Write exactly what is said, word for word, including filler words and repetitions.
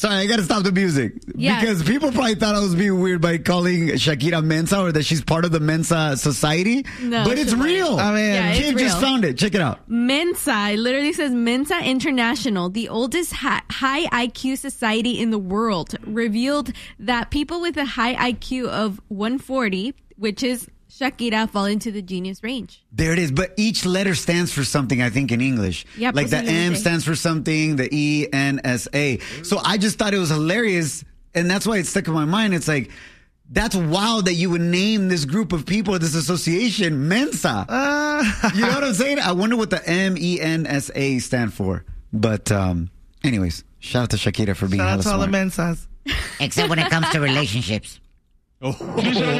Sorry, I gotta stop the music. Yeah. Because people probably thought I was being weird by calling Shakira Mensa or that she's part of the Mensa society. No, but it's real. I mean, Yeah, it's Kid just real. found it. Check it out. Mensa, it literally says Mensa International, the oldest ha- high I Q society in the world, revealed that people with a high I Q of one forty, which is Shakira, fall into the genius range. There it is. But each letter stands for something, I think, in English. Yeah, like the M posiblemente. stands for something, the E, N, S, A. So I just thought it was hilarious. And that's why it stuck in my mind. It's like, that's wild that you would name this group of people, this association, Mensa. Uh, You know what I'm saying? I wonder what the M, E, N, S, A stand for. But um, anyways, shout out to Shakira for being shout hella out to all the smart. mensas. Except when it comes to relationships.